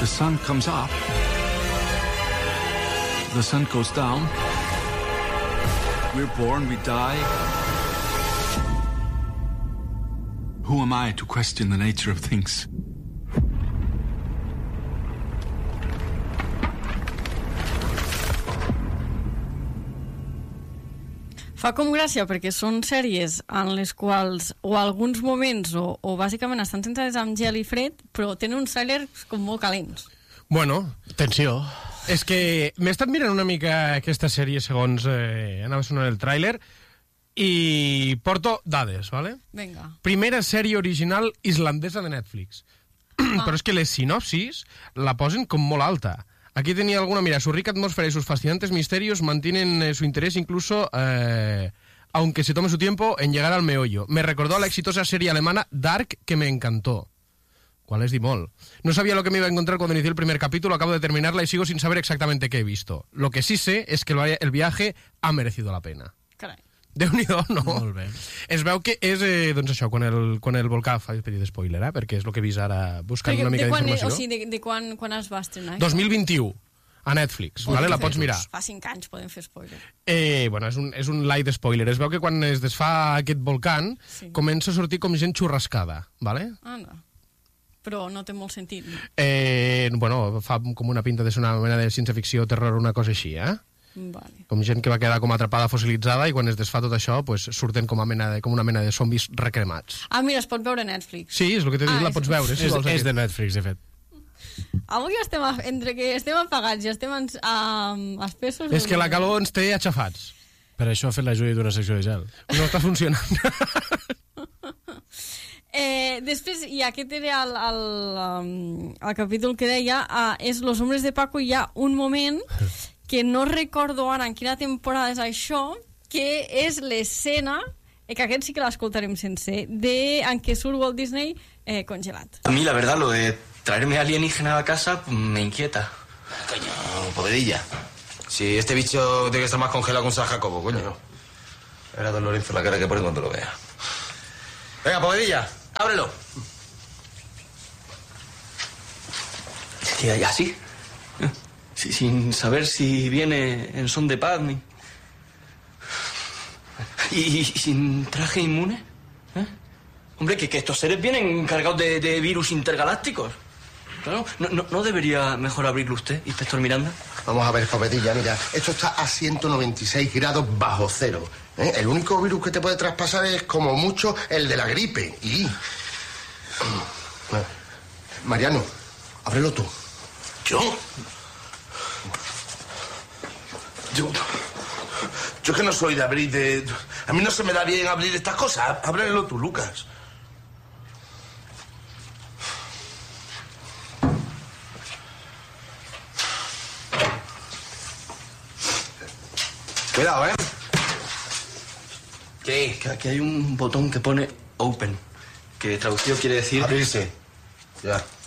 The sun comes up. The sun goes down. We're born, we die. Who am I to question the nature of things? Fa com gràcia perquè són sèries en les quals o alguns moments o bàsicament estan centrades amb gel i fred, però tenen uns trailers com molt calents. Bueno, tensió. És que m'he estat mirant una mica aquesta sèrie segons anava sonant el tràiler i porto dades, ¿vale? Venga. Primera sèrie original islandesa de Netflix. Però és que les sinopsis la posen com molt alta. Aquí tenía alguna, mira, su rica atmósfera y sus fascinantes misterios mantienen su interés incluso, aunque se tome su tiempo, en llegar al meollo. Me recordó a la exitosa serie alemana Dark, que me encantó. ¿Cuál es Dimol? No sabía lo que me iba a encontrar cuando inicié el primer capítulo, acabo de terminarla y sigo sin saber exactamente qué he visto. Lo que sí sé es que el viaje ha merecido la pena. Carai. Déu-n'hi-do, no? Molt bé. Es veu que és, doncs això, quan el volcà... Faig petit spoiler, perquè és el que he vist ara buscant una mica d'informació. O sigui, de quan es va estrenar? 2021, a Netflix, vale? La pots mirar. Fa 5 anys podem fer spoiler. Bueno, és un light spoiler. Es veu que quan es desfà aquest volcán comença a sortir com gent xurrascada, vale? Anda. Però no té molt sentit. Bueno, fa com una pinta de ser una mena de ciència-ficció, terror, una cosa així, Vale. Com gent que va quedar com atrapada, fossilitzada, i quan es desfà tot això, pues, surten com una mena de zombis recremats. Ah, mira, es pot veure a Netflix. Sí, és el que t'he dit, la pots veure. Si És de Netflix, de fet. Avui estem, entre que estem apagats i estem espessos... És que la calor ens té aixafats. Per això ha fet la Júlia d'una secció de gel. No està funcionant. Després, i aquest era el capítol que deia, és Los Hombres de Paco, i hi ha un moment que no recordo ara en quina temporada és això, que és l'escena, que aquest sí que l'escoltarem sencer, en què surt Walt Disney congelat. A mí, la verdad, lo de traerme alienígena a casa me inquieta. Coño, Povedilla. Si este bicho tiene que estar más congelado con San Jacobo, coño. Era don Lorenzo la cara que pone cuando lo vea. Venga, Povedilla, ábrelo. Y así, sin saber si viene en son de paz ni... ¿Y sin traje inmune? Hombre, que estos seres vienen cargados de virus intergalácticos. Claro, ¿no debería mejor abrirlo usted, inspector Miranda? Vamos a ver, Povedilla, mira, esto está a 196 grados bajo cero. El único virus que te puede traspasar es, como mucho, el de la gripe. Y... Mariano, ábrelo tú. ¿Yo? Yo que no soy de abrir de... A mí no se me da bien abrir estas cosas. Ábrelo tú, Lucas. Cuidado, ¿eh? ¿Qué? Que aquí hay un botón que pone Open, que traducido quiere decir... Abrirse. Ya.